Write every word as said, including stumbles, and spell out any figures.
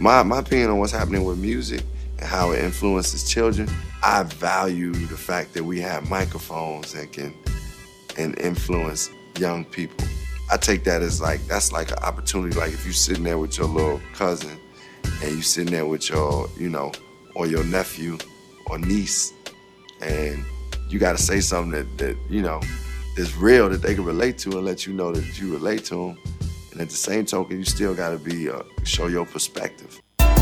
my, my opinion on what's happening with music and how it influences children, I value the fact that we have microphones and can and influence young people. I take that as like, that's like an opportunity. Like if you're sitting there with your little cousin and you sitting there with your, you know, or your nephew or niece, and you got to say something that, that, you know, is real, that they can relate to, and let you know that you relate to them. And at the same token, you still got to be, uh, show your perspective.